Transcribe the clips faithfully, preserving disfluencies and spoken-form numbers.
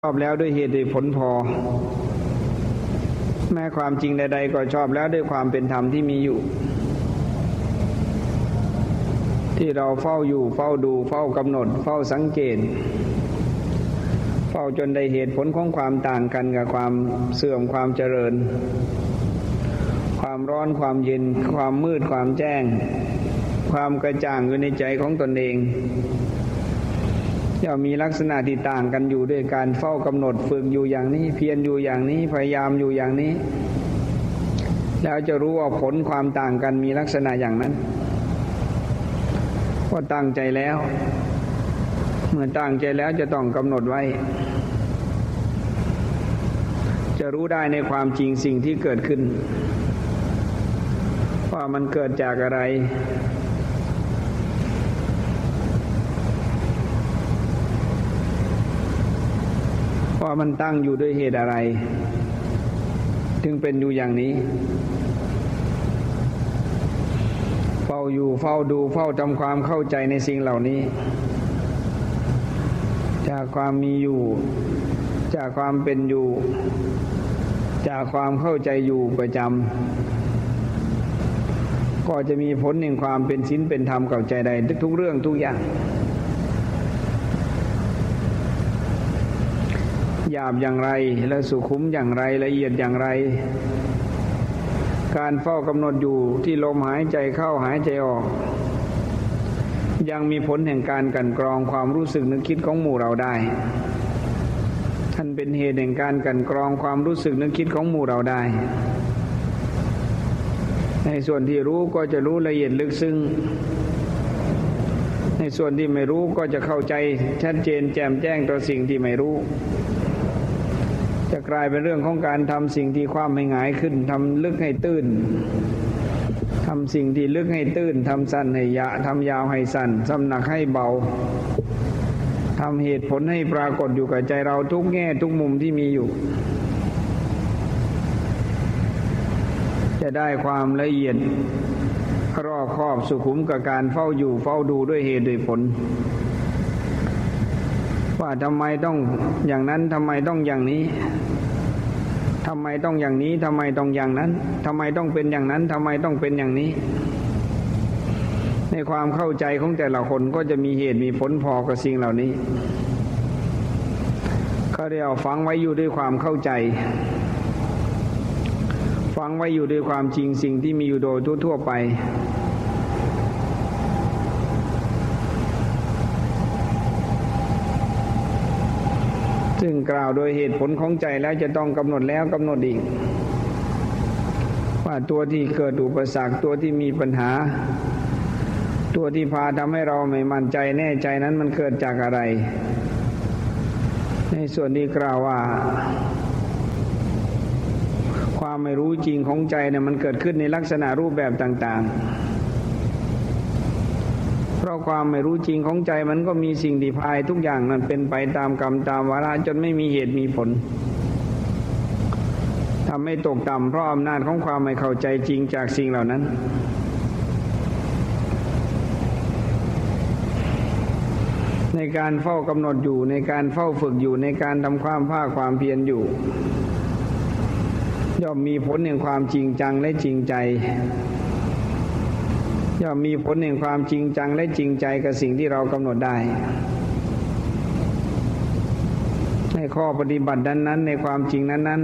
ชอบแล้วด้วยเหตุด้วยผลพอแม้ความจริงใดๆก็ชอบแล้วด้วยความเป็นธรรมที่มีอยู่ที่เราเฝ้าอยู่เฝ้าดูเฝ้ากำหนดเฝ้าสังเกตเฝ้าจนได้เหตุผลของความต่างกันกับความเสื่อมความเจริญความร้อนความเย็นความมืดความแจ้งความกระจ่างอยู่ในใจของตนเองย่อมมีลักษณะที่ต่างกันอยู่ด้วยการเฝ้ากำหนดฝึกอยู่อย่างนี้เพียรอยู่อย่างนี้พยายามอยู่อย่างนี้แล้วจะรู้ว่าผลความต่างกันมีลักษณะอย่างนั้นว่าตั้งใจแล้วเมื่อตั้งใจแล้วจะต้องกำหนดไว้จะรู้ได้ในความจริงสิ่งที่เกิดขึ้นว่ามันเกิดจากอะไรว่ามันตั้งอยู่ด้วยเหตุอะไรถึงเป็นอยู่อย่างนี้เฝ้าอยู่เฝ้าดูเฝ้าทำความเข้าใจในสิ่งเหล่านี้จากความมีอยู่จากความเป็นอยู่จากความเข้าใจอยู่ประจำก็จะมีผลแห่งความเป็นศีลเป็นธรรมกับใจใดทุกเรื่องทุกอย่างหยาบอย่างไรและสุขุมอย่างไรละเอียดอย่างไรการเฝ้ากำหนดอยู่ที่ลมหายใจเข้าหายใจออกยังมีผลแห่งการกลั่นกรองความรู้สึกนึกคิดของหมู่เราได้ท่านเป็นเหตุแห่งการกลั่นกรองความรู้สึกนึกคิดของหมู่เราได้ในส่วนที่รู้ก็จะรู้ละเอียดลึกซึ้งในส่วนที่ไม่รู้ก็จะเข้าใจชัดเจนแจ่มแจ้งต่อสิ่งที่ไม่รู้จะกลายเป็นเรื่องของการทำสิ่งที่ความให้หงายขึ้นทำลึกให้ตื้นทำสิ่งที่ลึกให้ตื้นทำสั้นให้ยะทำยาวให้สั้นทำหนักให้เบาทำเหตุผลให้ปรากฏอยู่กับใจเราทุกแง่ทุกมุมที่มีอยู่จะได้ความละเอียดรอบคอบสุขุมกับการเฝ้าอยู่เฝ้าดูด้วยเหตุด้วยผลว่าทำไมต้องอย่างนั้นทำไมต้องอย่างนี้ทำไมต้องอย่างนี้ทำไมต้องอย่างนั้นทำไมต้องเป็นอย่างนั้นทำไมต้องเป็นอย่างนี้ในความเข้าใจของแต่ละคนก็จะมีเหตุมีผลพอกับสิ่งเหล่านี้เขาเรียกฝังไว้อยู่ด้วยความเข้าใจฝังไว้อยู่ด้วยความจริงสิ่งที่มีอยู่โดยทั่วๆไปซึ่งกล่าวโดยเหตุผลของใจแล้วจะต้องกำหนดแล้วกำหนดอีกว่าตัวที่เกิดอุปสรรคตัวที่มีปัญหาตัวที่พาทำให้เราไม่มั่นใจแน่ใจนั้นมันเกิดจากอะไรในส่วนที่กล่าวว่าความไม่รู้จริงของใจเนี่ยมันเกิดขึ้นในลักษณะรูปแบบต่างๆเพราะความไม่รู้จริงของใจมันก็มีสิ่งที่พายทุกอย่างนั้นเป็นไปตามกรรมตามวาระจนไม่มีเหตุมีผลทำให้ตกต่ำเพราะอำนาจของความไม่เข้าใจจริงจากสิ่งเหล่านั้นในการเฝ้ากำหนดอยู่ในการเฝ้าฝึกอยู่ในการทำความภาคความเพียรอยู่ย่อมมีผลแห่งความจริงจังและจริงใจย่อมมีผลแห่งความจริงจังและจริงใจกับสิ่งที่เรากำหนดได้ในข้อปฏิบัตินั้นๆในความจริงนั้น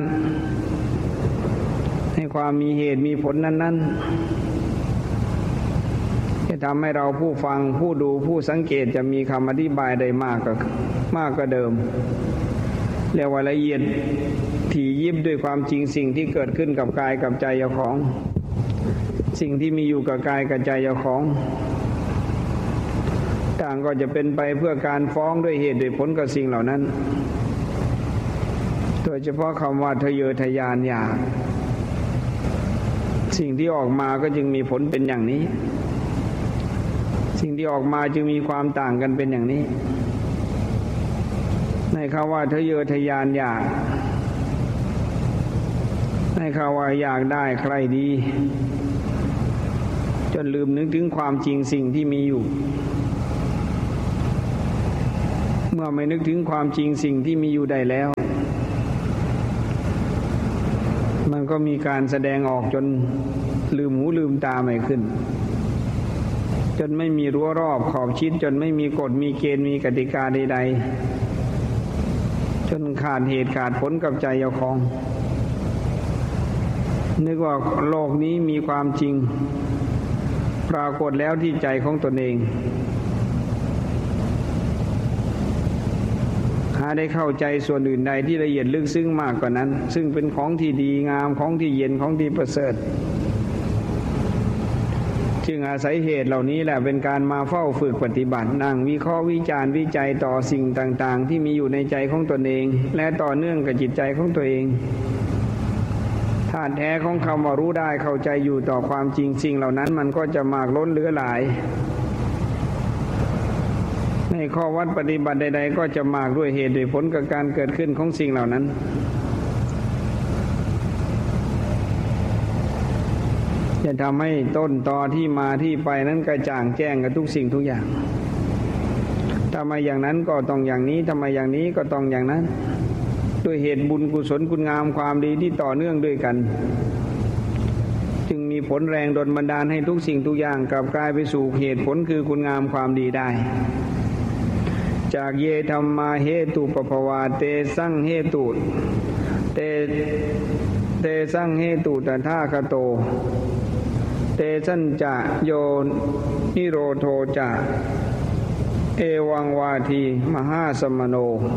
ๆในความมีเหตุมีผลนั้นๆจะทำให้เราผู้ฟังผู้ดูผู้สังเกตจะมีคำอธิบายได้มากกว่ามากกว่าเดิมเรียกว่าละเอียดถี่ยิบด้วยความจริงสิ่งที่เกิดขึ้นกับกายกับใจเจ้าของสิ่งที่มีอยู่กับกายกับใจเจ้าของต่างก็จะเป็นไปเพื่อการฟ้องด้วยเหตุด้วยผลกับสิ่งเหล่านั้นโดยเฉพาะคำว่าทะเยอทะยานอยากสิ่งที่ออกมาก็จึงมีผลเป็นอย่างนี้สิ่งที่ออกมาจึงมีความต่างกันเป็นอย่างนี้ในคำว่าทะเยอทะยานอยากในคำว่าอยากได้ใครดีจนลืมนึกถึงความจริงสิ่งที่มีอยู่เมื่อไม่นึกถึงความจริงสิ่งที่มีอยู่ได้แล้วมันก็มีการแสดงออกจนลืมหูลืมตาไม่ขึ้นจนไม่มีรั้วรอบขอบชิดจนไม่มีกฎมีเกณฑ์มีกติกาใดๆจนขาดเหตุขาดผลกับใจเจ้าของนึกว่าโลกนี้มีความจริงปรากฏแล้วที่ใจของตนเองหาได้เข้าใจส่วนอื่นใดที่ละเอียดลึกซึ้งมากกว่านั้นซึ่งเป็นของที่ดีงามของที่เย็นของที่ประเสริฐจึงอาศัยเหตุเหล่านี้แหละเป็นการมาเฝ้าฝึกปฏิบัตินั่งวิเคราะห์วิจารณ์วิจัยต่อสิ่งต่างๆที่มีอยู่ในใจของตนเองและต่อเนื่องกับจิตใจของตัวเองธาตุแท้ของคำว่ารู้ได้เข้าใจอยู่ต่อความจริงสิ่งเหล่านั้นมันก็จะมากล้นเหลือหลายในข้อวัดปฏิบัติใดๆก็จะมากด้วยเหตุด้วยผลกับการเกิดขึ้นของสิ่งเหล่านั้นจะทำให้ต้นตอที่มาที่ไปนั้นกระจ่างแจ้งกับทุกสิ่งทุกอย่างทำไมอย่างนั้นก็ต้องอย่างนี้ทำไมอย่างนี้ก็ต้องอย่างนั้นด้วยเหตุบุญกุศลคุณงามความดีที่ต่อเนื่องด้วยกันจึงมีผลแรงดลบันดาลให้ทุกสิ่งทุกอย่างกลับกลายไปสู่เหตุผลคือคุณงามความดีได้จากเยธรรมาเหตุปภวาเตสังเหตุเตเตสังเหตุตถาคโตเตสัญจะโยนิโรโธจะเอวังวาทีมหาสมโน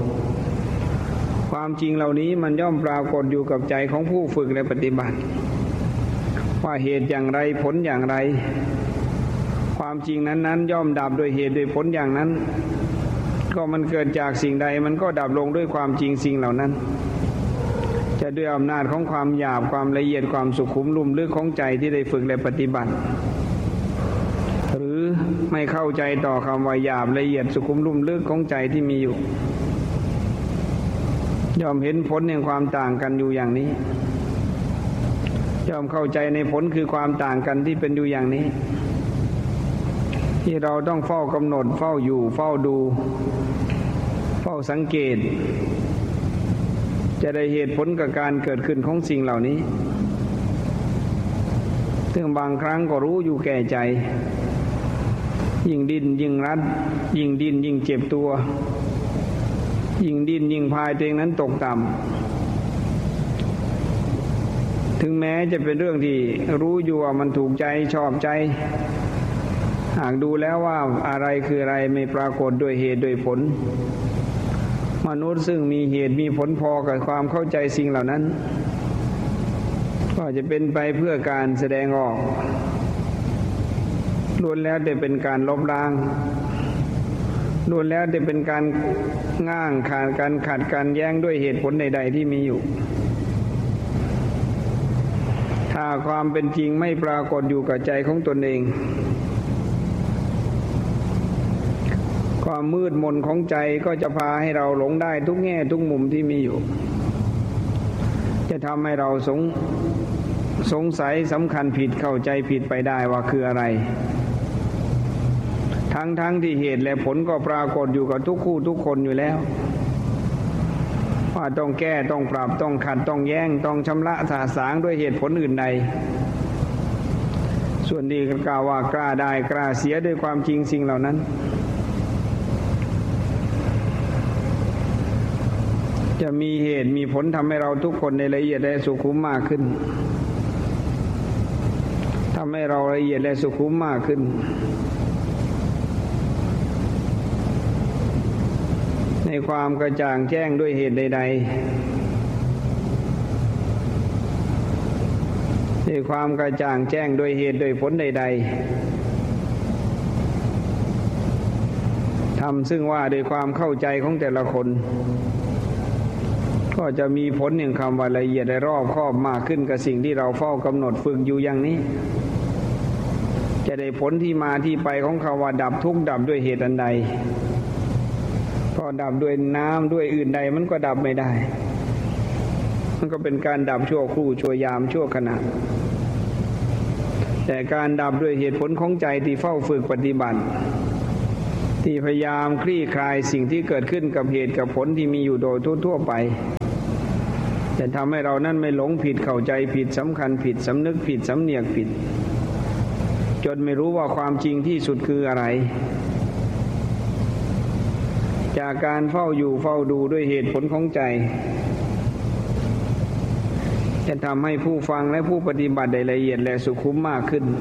ความจริงเหล่านี้มันย่อมปรากฏอยู่กับใจของผู้ฝึกและปฏิบัติว่าเหตุอย่างไรผลอย่างไรความจริงนั้นๆย่อมดับโดยเหตุโดยผลอย่างนั้นก็มันเกิดจากสิ่งใดมันก็ดับลงด้วยความจริงสิ่งเหล่านั้นจะด้วยอำนาจของความหยาบความละเอียดความสุขุมลุ่มลึกของใจที่ได้ฝึกและปฏิบัติหรือไม่เข้าใจต่อคำว่าหยาบละเอียดสุขุมลุ่มลึกของใจที่มีอยู่ยอมเห็นผลแห่งความต่างกันอยู่อย่างนี้ยอมเข้าใจในผลคือความต่างกันที่เป็นอยู่อย่างนี้ที่เราต้องเฝ้ากำหนดเฝ้าอยู่เฝ้าดูเฝ้าสังเกตจะได้เหตุผลกับการเกิดขึ้นของสิ่งเหล่านี้ซึ่งบางครั้งก็รู้อยู่แก่ใจยิ่งดิ้นยิ่งรัดยิ่งดิ้นยิ่งเจ็บตัวยิ่งดิ้นยิ่งพายตัวเองนั้นตกต่ำถึงแม้จะเป็นเรื่องที่รู้อยู่ว่ามันถูกใจชอบใจหากดูแล้วว่าอะไรคืออะไรไม่ปรากฏด้วยเหตุด้วยผลมนุษย์ซึ่งมีเหตุมีผลพอกับความเข้าใจสิ่งเหล่านั้นก็จะเป็นไปเพื่อการแสดงออกล้วนแล้วแต่เป็นการลบล้างล้วนแล้วแต่เป็นการง้างขาดการขัดการแย้งด้วยเหตุผลใดๆที่มีอยู่ถ้าความเป็นจริงไม่ปรากฏอยู่กับใจของตนเองความมืดมนของใจก็จะพาให้เราหลงได้ทุกแง่ทุกมุมที่มีอยู่จะทำให้เราสงสงสัยสำคัญผิดเข้าใจผิดไปได้ว่าคืออะไรทั้งทั้งที่เหตุและผลก็ปรากฏอยู่กับทุกคู่ทุกคนอยู่แล้วว่าต้องแก้ต้องปรับต้องขัดต้องแย้งต้องชำระสาสางด้วยเหตุผลอื่นใดส่วนดีก็กล่าวว่ากล้าได้กล้าเสียด้วยความจริงสิ่งเหล่านั้นจะมีเหตุมีผลทำให้เราทุกคนในละเอียดและสุขุมมากขึ้นทำให้เราละเอียดและสุขุมมากขึ้นในความกระจ่างแจ้งด้วยเหตุใดๆในความกระจ่างแจ้งด้วยเหตุด้วยผลใดๆทำซึ่งว่าด้วยความเข้าใจของแต่ละคนก็จะมีผลอย่างคำว่าละเอียดและรอบคอบมากขึ้นกับสิ่งที่เราเฝ้ากำหนดฝึกอยู่อย่างนี้จะได้ผลที่มาที่ไปของคำว่าดับทุกข์ดับด้วยเหตุอันใดพอดับด้วยน้ำด้วยอื่นใดมันก็ดับไม่ได้มันก็เป็นการดับชั่วครู่ชั่วยามชั่วขณะแต่การดับด้วยเหตุผลของใจที่เฝ้าฝึกปฏิบัติที่พยายามคลี่คลายสิ่งที่เกิดขึ้นกับเหตุกับผลที่มีอยู่โดยทั่วๆไปจะทำให้เรานั้นไม่หลงผิดเข้าใจผิดสำคัญผิดสำนึกผิดสำเนียกผิดจนไม่รู้ว่าความจริงที่สุดคืออะไรจากการเฝ้าอยู่เฝ้าดูด้วยเหตุผลของใจจะทำให้ผู้ฟังและผู้ปฏิบัติได้ละเอียดและสุขุมมากขึ้น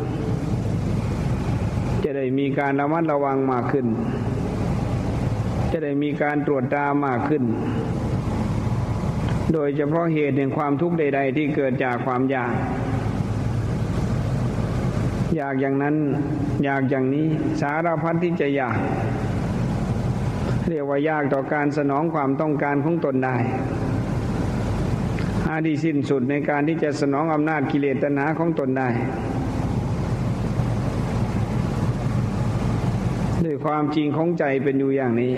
จะได้มีการระมัดระวังมากขึ้นจะได้มีการตรวจตามากขึ้นโดยเฉพาะเหตุแห่งความทุกข์ใดๆที่เกิดจากความอยากอยากอย่างนั้นอยากอย่างนี้สารพัดที่จะอยากเรียกว่ายากต่อการสนองความต้องการของตนได้หาที่สิ้นสุดในการที่จะสนองอำนาจกิเลสตัณหาของตนได้ด้วยความจริงของใจเป็นอยู่อย่างนี้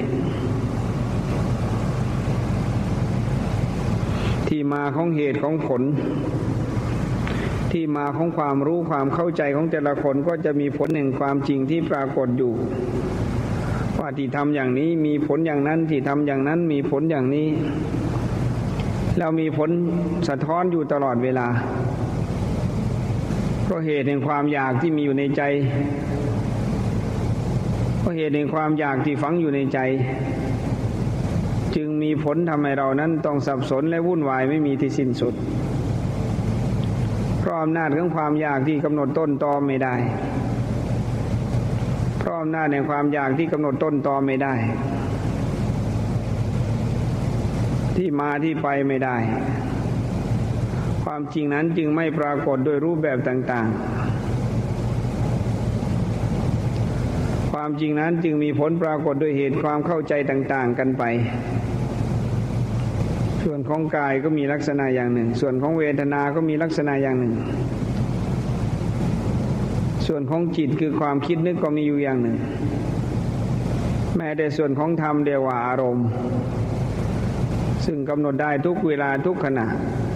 ที่มาของเหตุของผลที่มาของความรู้ความเข้าใจของแต่ละคนก็จะมีผลแห่งความจริงที่ปรากฏอยู่ว่าที่ทำอย่างนี้มีผลอย่างนั้นที่ทำอย่างนั้นมีผลอย่างนี้แล้วมีผลสะท้อนอยู่ตลอดเวลาเพราะเหตุแห่งความอยากที่มีอยู่ในใจเพราะเหตุแห่งความอยากที่ฝังอยู่ในใจจึงมีผลทำให้เรานั้นต้องสับสนและวุ่นวายไม่มีที่สิ้นสุดเพราะอำนาจของความอยากที่กำหนดต้นตอไม่ได้เพราะอำนาจแห่งความอยากที่กำหนดต้นตอไม่ได้ที่มาที่ไปไม่ได้ความจริงนั้นจึงไม่ปรากฏโดยรูปแบบต่างๆความจริงนั้นจึงมีผลปรากฏโดยเหตุความเข้าใจต่างๆกันไปส่วนของกายก็มีลักษณะอย่างหนึ่งส่วนของเวทนาก็มีลักษณะอย่างหนึ่งส่วนของจิตคือความคิดนึกก็มีอยู่อย่างหนึ่งแม้แต่ส่วนของธรรมเรียกว่าอารมณ์ซึ่งกำหนดได้ทุกเวลาทุกขณะ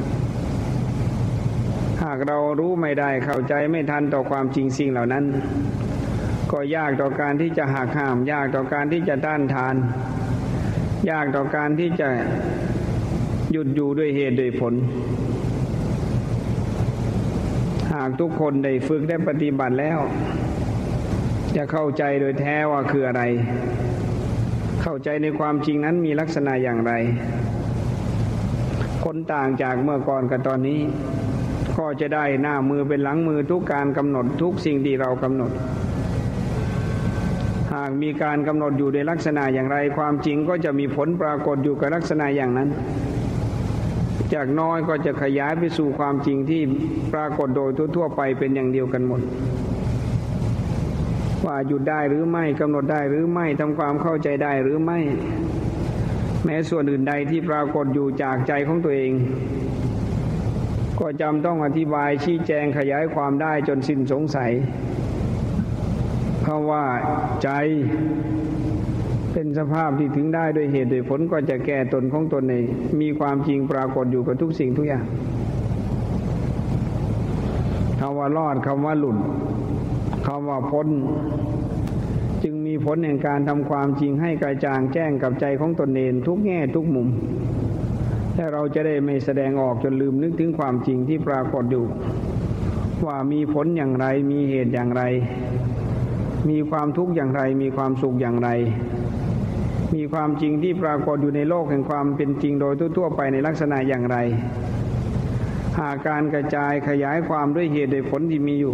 หากเรารู้ไม่ได้เข้าใจไม่ทันต่อความจริงสิ่งเหล่านั้นก็ยากต่อการที่จะหักห้ามยากต่อการที่จะต้านทานยากต่อการที่จะหยุดอยู่ด้วยเหตุด้วยผลหากทุกคนได้ฝึกได้ปฏิบัติแล้วจะเข้าใจโดยแท้ว่าคืออะไรเข้าใจในความจริงนั้นมีลักษณะอย่างไรคนต่างจากเมื่อก่อนกับตอนนี้ก็จะได้หน้ามือเป็นหลังมือทุกการกำหนดทุกสิ่งที่เรากำหนดหากมีการกำหนดอยู่ในลักษณะอย่างไรความจริงก็จะมีผลปรากฏอยู่กับลักษณะอย่างนั้นจากน้อยก็จะขยายไปสู่ความจริงที่ปรากฏโดยทั่วๆไปเป็นอย่างเดียวกันหมดว่าหยุดได้หรือไม่กำหนดได้หรือไม่ทำความเข้าใจได้หรือไม่แม้ส่วนอื่นใดที่ปรากฏอยู่จากใจของตัวเองก็จำต้องอธิบายชี้แจงขยายความได้จนสิ้นสงสัยเพราะว่าใจเป็นสภาพที่ถึงได้โดยเหตุโดยผลก็จะแก้ตนของตนเองมีความจริงปรากฏอยู่กับทุกสิ่งทุกอย่างคำว่ารอดคำว่าหลุดคำว่าพ้นจึงมีผลแห่งการทำความจริงให้กระจ่างแจ้งกับใจของตนเองทุกแง่ทุกมุมและเราจะได้ไม่แสดงออกจนลืมนึกถึงความจริงที่ปรากฏอยู่ว่ามีผลอย่างไรมีเหตุอย่างไรมีความทุกข์อย่างไรมีความสุขอย่างไรมีความจริงที่ปรากฏอยู่ในโลกแห่งความเป็นจริงโดยทั่วๆไปในลักษณะอย่างไรหากการกระจายขยายความด้วยเหตุด้วยผลที่มีอยู่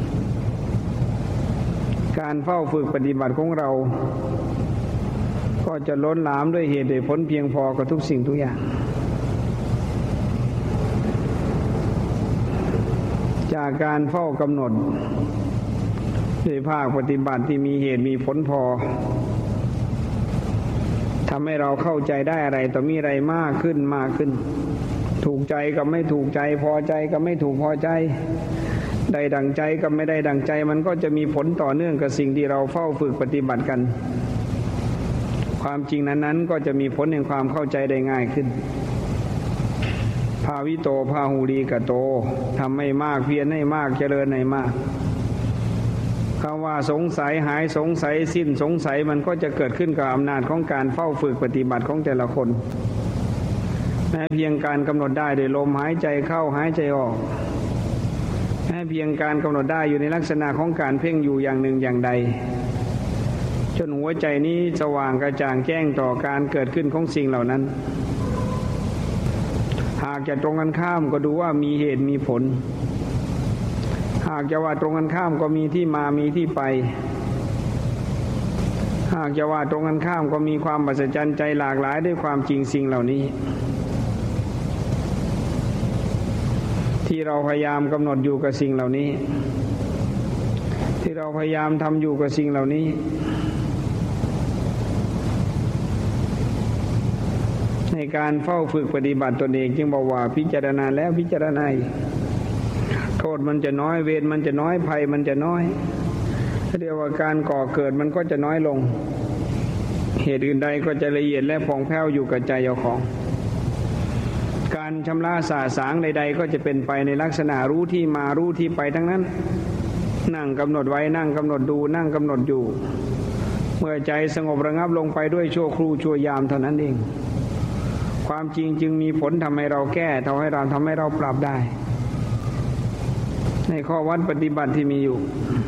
การเฝ้าฝึกปฏิบัติของเราก็จะล้นหลามด้วยเหตุด้วยผลเพียงพอกับทุกสิ่งทุกอย่างจากการเฝ้ากำหนดด้วยภาคปฏิบัติที่มีเหตุมีผลพอทำให้เราเข้าใจได้อะไรต่อมีอะไรมากขึ้นมากขึ้นถูกใจกับไม่ถูกใจพอใจกับไม่ถูกพอใจได้ดั่งใจกับไม่ได้ดั่งใจมันก็จะมีผลต่อเนื่องกับสิ่งที่เราเฝ้าฝึกปฏิบัติกันความจริงนั้นๆก็จะมีผลแห่งความเข้าใจได้ง่ายขึ้นภาวิโตภาหูรีกโตทำให้มากเพียรให้มากเจริญให้มากคำว่าสงสัยหายสงสัยสิ้นสงสัยมันก็จะเกิดขึ้นกับอำนาจของการเฝ้าฝึกปฏิบัติของแต่ละคนแม้เพียงการกำหนดได้โดยลมหายใจเข้าหายใจออกแม้เพียงการกำหนดได้อยู่ในลักษณะของการเพ่งอยู่อย่างหนึ่งอย่างใดจนหัวใจนี้สว่างกระจ่างแจ้งต่อการเกิดขึ้นของสิ่งเหล่านั้นหากจะตรงกันข้ามก็ดูว่ามีเหตุมีผลหากจะว่าตรงกันข้ามก็มีที่มามีที่ไปหากจะว่าตรงกันข้ามก็มีความมหัศจรรย์ใจหลากหลายด้วยความจริงสิ่งเหล่านี้ที่เราพยายามกำหนดอยู่กับสิ่งเหล่านี้ที่เราพยายามทำอยู่กับสิ่งเหล่านี้ในการเฝ้าฝึกปฏิบัติตนเองจึงบอกว่าพิจารณาแล้วพิจารณาโทษมันจะน้อยเวรมันจะน้อยภัยมันจะน้อยเรียกว่าการก่อเกิดมันก็จะน้อยลงเหตุอื่นใดก็จะละเอียดและผ่องแผ้วอยู่กับใจเจ้าของการชำระสาสางใดๆก็จะเป็นไปในลักษณะรู้ที่มารู้ที่ไปทั้งนั้นนั่งกำหนดไว้นั่งกำหนดดูนั่งกำหนดอยู่เมื่อใจสงบระงับลงไปด้วยชั่วครู่ชั่วยามเท่านั้นเองความจริงจึงมีผลทำให้เราแก้ทำให้เราทำให้เราปรับได้ในข้อวัดปฏิบัติที่มีอยู่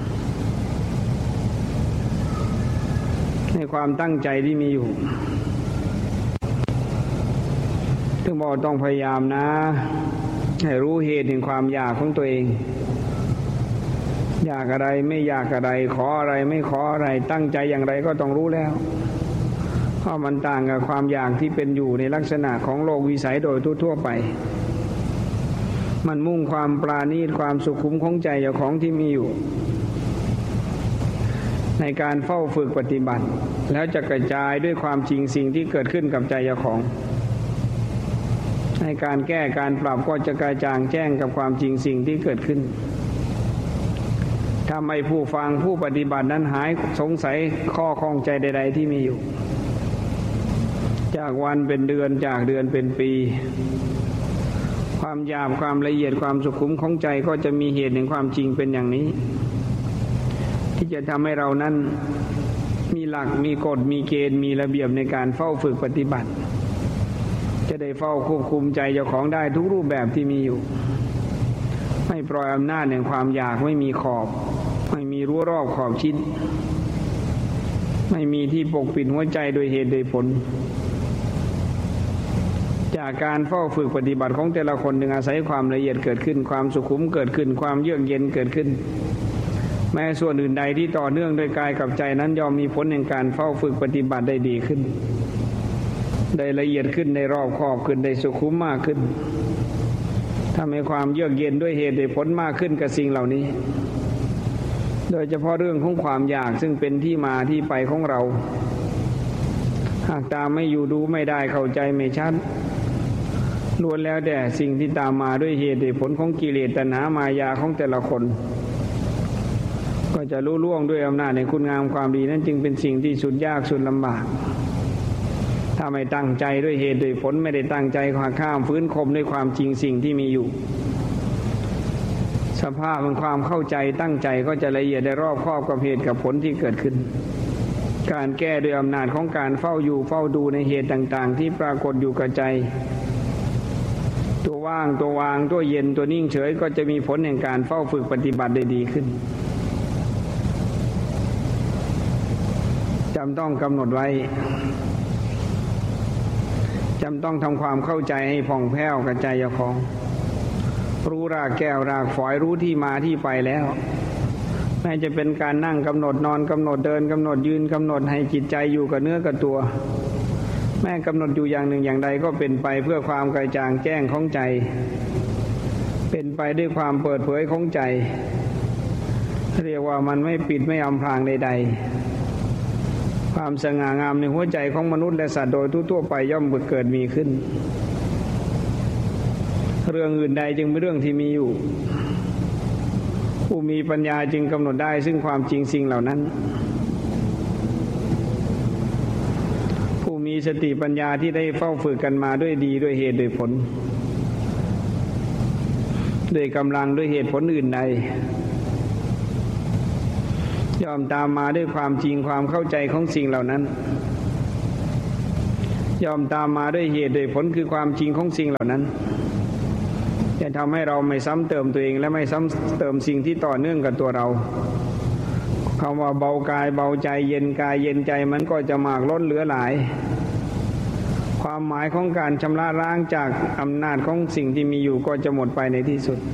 ในความตั้งใจที่มีอยู่ถึงบอกต้องพยายามนะให้รู้เหตุแห่งความอยากของตัวเองอยากอะไรไม่อยากอะไรขออะไรไม่ขออะไรตั้งใจอย่างไรก็ต้องรู้แล้วเพราะมันต่างกับความอยากที่เป็นอยู่ในลักษณะของโลกวิสัยโดยทั่วๆไปมันมุ่งความปราณีตความสุขุมของใจเจ้าของที่มีอยู่ในการเฝ้าฝึกปฏิบัติแล้วจะกระจายด้วยความจริงสิ่งที่เกิดขึ้นกับใจเจ้าของในการแก้การปรับก็จะกระจ่างแจ้งกับความจริงสิ่งที่เกิดขึ้นทำให้ผู้ฟังผู้ปฏิบัตินั้นหายสงสัยข้อข้องใจใดๆที่มีอยู่จากวันเป็นเดือนจากเดือนเป็นปีความหยาบความละเอียดความสุขุมของใจก็จะมีเหตุแห่งความจริงเป็นอย่างนี้ที่จะทำให้เรานั้นมีหลักมีกฎมีเกณฑ์มีระเบียบในการเฝ้าฝึกปฏิบัติจะได้เฝ้าควบคุมใจเจ้าของได้ทุกรูปแบบที่มีอยู่ไม่ปล่อยอำนาจแห่งความอยากไม่มีขอบไม่มีรั้วรอบขอบชิดไม่มีที่ปกปิดหัวใจโดยเหตุโดยผลจากการเฝ้าฝึกปฏิบัติของแต่ละคนจึงอาศัยความละเอียดเกิดขึ้นความสุขุมเกิดขึ้นความเยือกเย็นเกิดขึ้นแม้ส่วนอื่นใดที่ต่อเนื่องโดยกายกับใจนั้นย่อมมีผลแห่งการเฝ้าฝึกปฏิบัติได้ดีขึ้นได้ละเอียดขึ้นได้รอบคอบขึ้นได้สุขุมมากขึ้นทำให้ความเยือกเย็นด้วยเหตุด้วยผลมากขึ้นกับสิ่งเหล่านี้โดยเฉพาะเรื่องของความอยากซึ่งเป็นที่มาที่ไปของเราหากตามไม่อยู่ดูไม่ได้เข้าใจไม่ชัดล้วนแล้วแต่สิ่งที่ตามมาด้วยเหตุด้วยผลของกิเลสตัณหามายาของแต่ละคนก็จะรู้ล่วงด้วยอำนาจในคุณงามความดีนั้นจึงเป็นสิ่งที่สุดยากสุดลำบากถ้าไม่ตั้งใจด้วยเหตุด้วยผลไม่ได้ตั้งใจข้าข้ามฟื้นคมด้วยความจริงสิ่งที่มีอยู่สภาพของความเข้าใจตั้งใจก็จะละเอียดได้รอบคอบกับเหตุกับผลที่เกิดขึ้นการแก้ด้วยอำนาจของการเฝ้าอยู่เฝ้าดูในเหตุต่างๆที่ปรากฏอยู่กับใจตัวว่างตัววางตัวเย็นตัวนิ่งเฉยก็จะมีผลแห่งการเฝ้าฝึกปฏิบัติได้ดีขึ้นจำต้องกำหนดไว้จำต้องทำความเข้าใจให้ผ่องแผ้วกับใจเจ้าของรู้รากแก้วรากฝอยรู้ที่มาที่ไปแล้วแม้จะเป็นการนั่งกำหนดนอนกำหนดเดินกำหนดยืนกำหนดให้จิตใจอยู่กับเนื้อกับตัวแม้กำหนดอยู่อย่างหนึ่งอย่างใดก็เป็นไปเพื่อความกระจ่างแจ้งของใจเป็นไปด้วยความเปิดเผยของใจเรียกว่ามันไม่ปิดไม่อำพรางใดๆความสง่างามในหัวใจของมนุษย์และสัตว์โดยทั่วๆไปย่อมเกิดมีขึ้นเรื่องอื่นใดจึงเป็นเรื่องที่มีอยู่ผู้มีปัญญาจึงกำหนดได้ซึ่งความจริงสิ่งเหล่านั้นผู้มีสติปัญญาที่ได้เฝ้าฝึกกันมาด้วยดีด้วยเหตุด้วยผลด้วยกำลังด้วยเหตุผลอื่นใดย่อมตามมาด้วยความจริงความเข้าใจของสิ่งเหล่านั้นย่อมตามมาด้วยเหตุด้วยผลคือความจริงของสิ่งเหล่านั้นจะทำให้เราไม่ซ้ำเติมตัวเองและไม่ซ้ำเติมสิ่งที่ต่อเนื่องกับตัวเราคำว่าเบากายเบาใจเย็นกายเย็นใจมันก็จะมากล้นเหลือหลายความหมายของการชำระล้างจากอำนาจของสิ่งที่มีอยู่ก็จะหมดไปในที่สุด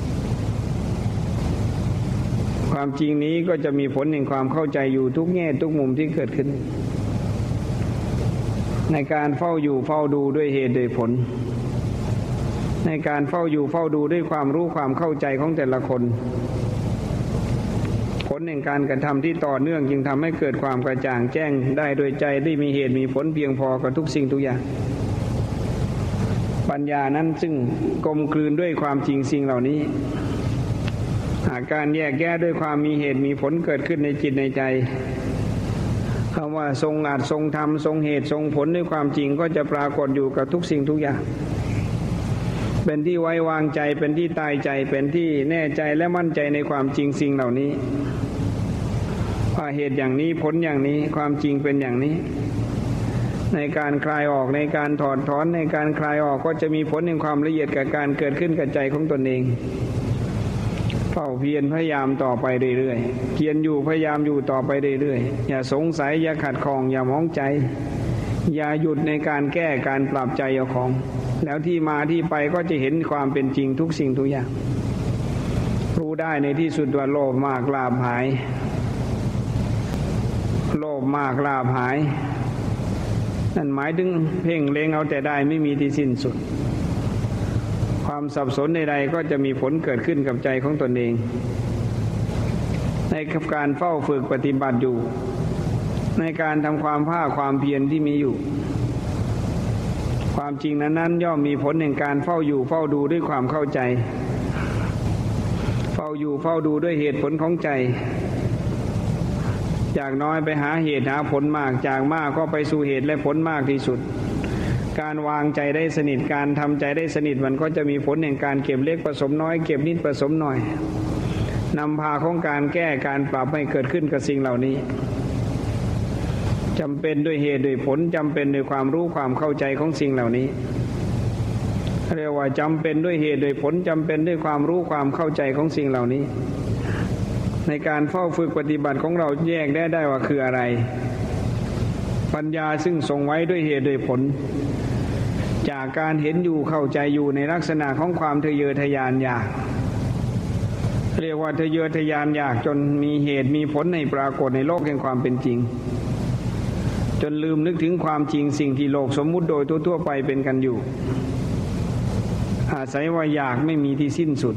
ความจริงนี้ก็จะมีผลแห่งความเข้าใจอยู่ทุกแง่ทุกมุมที่เกิดขึ้นในการเฝ้าอยู่เฝ้าดูด้วยเหตุด้วยผลในการเฝ้าอยู่เฝ้าดูด้วยความรู้ความเข้าใจของแต่ละคนผลแห่งการกระทำที่ต่อเนื่องจึงทำให้เกิดความกระจ่างแจ้งได้โดยใจได้มีเหตุมีผลเพียงพอกับทุกสิ่งทุกอย่างปัญญานั้นซึ่งกลมกลืนด้วยความจริงสิ่งเหล่านี้อาการแยกแยะด้วยความมีเหตุมีผลเกิดขึ้นในจิตในใจคำว่าทรงอาจทรงธรรมทรงเหตุทรงผลด้วยความจริงก็จะปรากฏอยู่กับทุกสิ่งทุกอย่างเป็นที่ไว้วางใจเป็นที่ตายใจเป็นที่แน่ใจและมั่นใจในความจริงสิ่งเหล่านี้ว่าเหตุอย่างนี้ผลอย่างนี้ความจริงเป็นอย่างนี้ในการคลายออกในการถอดถอนในการคลายออกก็จะมีผลแห่งความละเอียดกับการเกิดขึ้นกับใจของตนเองเฝ้าเพียรพยายามต่อไปเรื่อยๆเพียรอยู่พยายามอยู่ต่อไปเรื่อยๆอย่าสงสัยอย่าขัดข้องอย่ามองใจอย่าหยุดในการแก้การปรับใจเอาของแล้วที่มาที่ไปก็จะเห็นความเป็นจริงทุกสิ่งทุกอย่างรู้ได้ในที่สุดว่าโลภมากลาภหายโลภมากลาภหายนั่นหมายถึงเพ่งเล็งเอาแต่ได้ไม่มีที่สิ้นสุดความสับสนใดๆก็จะมีผลเกิดขึ้นกับใจของตนเองในการเฝ้าฝึกปฏิบัติอยู่ในการทำความภาคความเพียรที่มีอยู่ความจริงนั้นๆย่อมมีผลแห่งการเฝ้าอยู่เฝ้าดูด้วยความเข้าใจเฝ้าอยู่เฝ้าดูด้วยเหตุผลของใจจากน้อยไปหาเหตุหาผลมากจากมากก็ไปสู่เหตุและผลมากที่สุดการวางใจได้สนิทการทำใจได้สนิทมันก็จะมีผลแห่งการเก็บเล็กผสมน้อยเก็บนิดผสมหน่อยนำพาของการแก้การปรับให้เกิดขึ้นกับสิ่งเหล่านี้จำเป็นด้วยเหตุด้วยผลจำเป็นด้วยความรู้ความเข้าใจของสิ่งเหล่านี้เรียกว่าจำเป็นด้วยเหตุด้วยผลจำเป็นด้วยความรู้ความเข้าใจของสิ่งเหล่านี้ในการเฝ้าฝึกปฏิบัติของเราแยกได้ได้ว่าคืออะไรปัญญาซึ่งทรงไว้ด้วยเหตุด้วยผลจากการเห็นอยู่เข้าใจอยู่ในลักษณะของความทะเยอทะยานอยากเรียกว่าทะเยอทะยานอยากจนมีเหตุมีผลในปรากฏในโลกแห่งความเป็นจริงจนลืมนึกถึงความจริงสิ่งที่โลกสมมุติโดยทั่วๆไปเป็นกันอยู่อาศัยว่าอยากไม่มีที่สิ้นสุด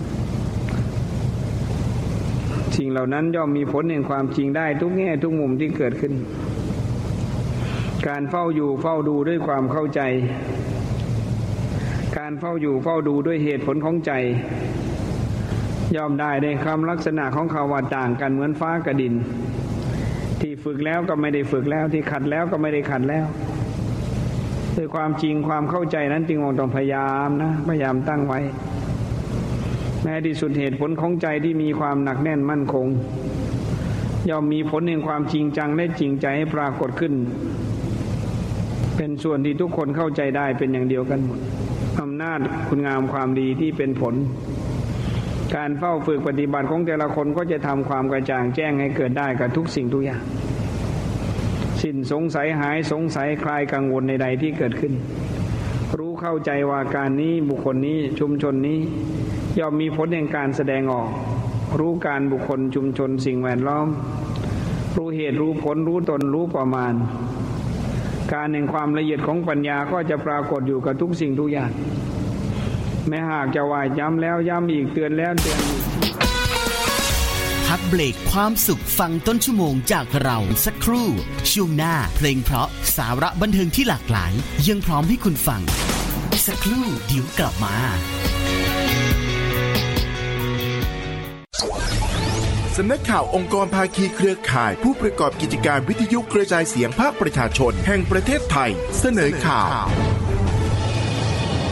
สิ่งเหล่านั้นย่อมมีผลแห่งความจริงได้ทุกแง่ทุกมุมที่เกิดขึ้นการเฝ้าอยู่เฝ้าดูด้วยความเข้าใจการเฝ้าอยู่เฝ้าดูด้วยเหตุผลของใจย่อมได้ในคำลักษณะของเขาว่าต่างกันเหมือนฟ้ากับดินที่ฝึกแล้วก็ไม่ได้ฝึกแล้วที่ขัดแล้วก็ไม่ได้ขัดแล้วด้วยความจริงความเข้าใจนั้นจึงต้องพยายามนะพยายามตั้งไว้แม้ที่สุดเหตุผลของใจที่มีความหนักแน่นมั่นคงย่อมมีผลแห่งความจริงจังและจริงใจให้ปรากฏขึ้นเป็นส่วนที่ทุกคนเข้าใจได้เป็นอย่างเดียวกันหมดอำนาจคุณงามความดีที่เป็นผลการเฝ้าฝึกปฏิบัติของแต่ละคนก็จะทำความกระจ่างแจ้งให้เกิดได้กับทุกสิ่งทุกอย่างสิ้นสงสัยหายสงสัยคลายกังวลใดๆที่เกิดขึ้นรู้เข้าใจว่าการนี้บุคคลนี้ชุมชนนี้ย่อมมีผลแห่งการแสดงออกรู้การบุคคลชุมชนสิ่งแวดล้อมรู้เหตุรู้ผลรู้ตนรู้ประมาณการแห่งความละเอียดของปัญญาก็จะปรากฏอยู่กับทุกสิ่งทุกอย่างแม้หากจะว่าย้ำแล้วย้ำอีกเตือนแล้วเตือนอีกพักเบรกความสุขฟังต้นชั่วโมงจากเราสักครู่ช่วงหน้าเพลงเพราะสาระบันเทิงที่หลากหลายยังพร้อมให้คุณฟังสักครู่เดี๋ยวกลับมาสำนักข่าวองค์กรภาคีเครือข่ายผู้ประกอบกิจการวิทยุกระจายเสียงภาคประชาชนแห่งประเทศไทยเสนอข่าว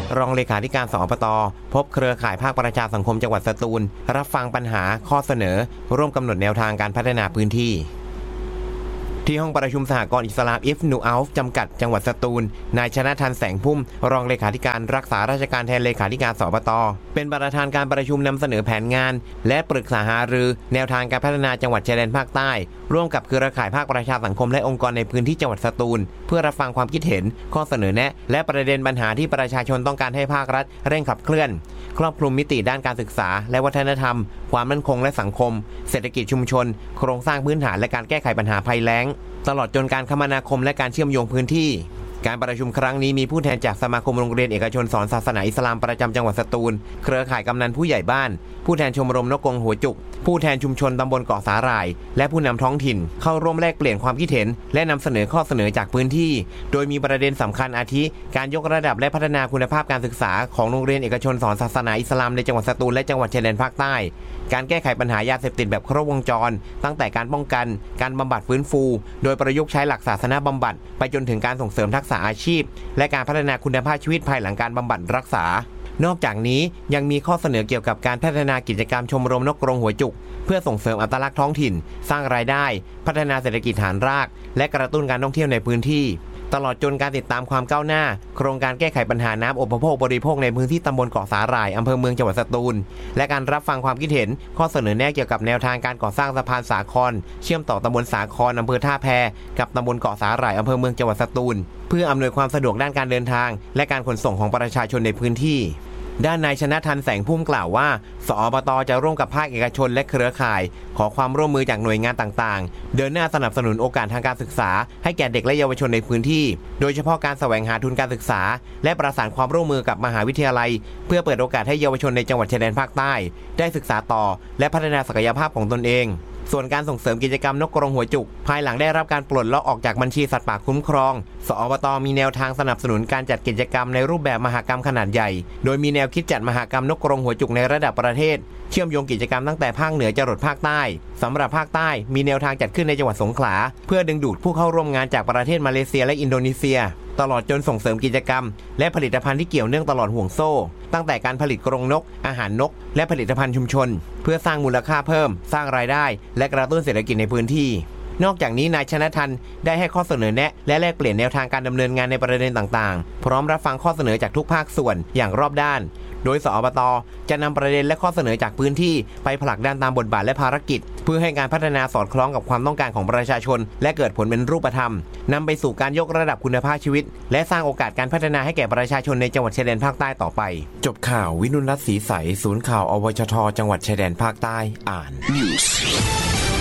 รองเลขาธิการสปต.พบเครือข่ายภาคประชาสังคมจังหวัดสตูลรับฟังปัญหาข้อเสนอร่วมกำหนดแนวทางการพัฒนาพื้นที่ที่ห้องประชุมสหกรณ์อิสลามอิฟนูอัลฟ์จำกัดจังหวัดสตูลนายชนะทันแสงพุ่มรองเลขาธิการรักษาราชการแทนเลขาธิการสปต.เป็นประธานการประชุมนำเสนอแผนงานและปรึกษาหารือแนวทางการพัฒนาจังหวัดชายแดนภาคใต้ร่วมกับเครือข่ายภาคประชาสังคมและองค์กรในพื้นที่จังหวัดสตูลเพื่อรับฟังความคิดเห็นข้อเสนอแนะและประเด็นปัญหาที่ประชาชนต้องการให้ภาครัฐเร่งขับเคลื่อนครอบคลุมมิติด้านการศึกษาและวัฒนธรรมความมั่นคงและสังคมเศรษฐกิจชุมชนโครงสร้างพื้นฐานและการแก้ไขปัญหาภัยแล้งตลอดจนการคมนาคมและการเชื่อมโยงพื้นที่การประชุมครั้งนี้มีผู้แทนจากสมาคมโรงเรียนเอกชนสอนศาสนาอิสลามประจำจังหวัดสตูลเครือข่ายกำนันผู้ใหญ่บ้านผู้แทนชมรมนกกรงหัวจุกผู้แทนชุมชนตำบลเกาะสาหร่ายและผู้นำท้องถิ่นเข้าร่วมแลกเปลี่ยนความคิดเห็นและนำเสนอข้อเสนอจากพื้นที่โดยมีประเด็นสำคัญอาทิการยกระดับและพัฒนาคุณภาพการศึกษาของโรงเรียนเอกชนสอนศาสนาอิสลามในจังหวัดสตูลและจังหวัดชายแดนภาคใต้การแก้ไขปัญหายาเสพติดแบบครบวงจรตั้งแต่การป้องกันการบำบัดฟื้นฟูโดยประยุกต์ใช้หลักศาสนาบำบัดไปจนถึงการส่งเสริมทักษะอาชีพและการพัฒนาคุณภาพชีวิตภายหลังการบำบัดรักษานอกจากนี้ยังมีข้อเสนอเกี่ยวกับการพัฒนากิจกรรมชมรมนกกรงหัวจุกเพื่อส่งเสริมอัตลักษณ์ท้องถิ่นสร้างรายได้พัฒนาเศรษฐกิจฐานรากและกระตุ้นการท่องเที่ยวในพื้นที่ตลอดจนการติดตามความก้าวหน้าโครงการแก้ไขปัญหาน้ำอุปโภคบริโภคในพื้นที่ตำบลเกาะสาหร่ายอำเภอเมืองจังหวัดสตูลและการรับฟังความคิดเห็นข้อเสนอแนะเกี่ยวกับแนวทางการก่อสร้างสะพานสาครเชื่อมต่อตำบลสาครอำเภอท่าแพกับตำบลเกาะสาหร่ายอำเภอเมืองจังหวัดสตูลเพื่ออำนวยความสะดวกด้านการเดินทางและการขนส่งของประชาชนในพื้นที่ด้านนายชนะทันแสงพุ่มกล่าวว่าสอบต.จะร่วมกับภาคเอกชนและเครือข่ายขอความร่วมมือจากหน่วยงานต่างๆเดินหน้าสนับสนุนโอกาสทางการศึกษาให้แก่เด็กและเยาวชนในพื้นที่โดยเฉพาะการแสวงหาทุนการศึกษาและประสานความร่วมมือกับมหาวิทยาลัยเพื่อเปิดโอกาสให้เยาวชนในจังหวัดชายแดนภาคใต้ได้ศึกษาต่อและพัฒนาศักยภาพของตนเองส่วนการส่งเสริมกิจกรรมนกกรงหัวจุกภายหลังได้รับการปลดล็อกออกจากบัญชีสัตว์ป่าคุ้มครองสอบต.มีแนวทางสนับสนุนการจัดกิจกรรมในรูปแบบมหกรรมขนาดใหญ่โดยมีแนวคิดจัดมหกรรมนกกรงหัวจุกในระดับประเทศเชื่อมโยงกิจกรรมตั้งแต่ภาคเหนือจรดภาคใต้สำหรับภาคใต้มีแนวทางจัดขึ้นในจังหวัดสงขลาเพื่อดึงดูดผู้เข้าร่วมงานจากประเทศมาเลเซียและอินโดนีเซียตลอดจนส่งเสริมกิจกรรมและผลิตภัณฑ์ที่เกี่ยวเนื่องตลอดห่วงโซ่ตั้งแต่การผลิตกรงนกอาหารนกและผลิตภัณฑ์ชุมชนเพื่อสร้างมูลค่าเพิ่มสร้างรายได้และกระตุ้นเศรษฐกิจในพื้นที่นอกจากนี้นายชนะทันได้ให้ข้อเสนอแนะและแลกเปลี่ยนแนวทางการดำเนินงานในประเด็นต่างๆพร้อมรับฟังข้อเสนอจากทุกภาคส่วนอย่างรอบด้านโดยสอบต.จะนำประเด็นและข้อเสนอจากพื้นที่ไปผลักดันตามบทบาทและภารกิจเพื่อให้การพัฒนาสอดคล้องกับความต้องการของประชาชนและเกิดผลเป็นรูปธรรมนำไปสู่การยกระดับคุณภาพชีวิตและสร้างโอกาสการพัฒนาให้แก่ประชาชนในจังหวัดชายแดนภาคใต้ต่อไปจบข่าววินุรัตน์ศรีใสศูนย์ข่าวอวชท.จังหวัดชายแดนภาคใต้อ่าน News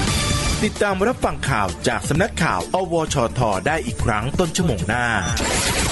ติดตามรับฟังข่าวจากสำนักข่าวอวชท.ได้อีกครั้งต้นชั่วโมงหน้า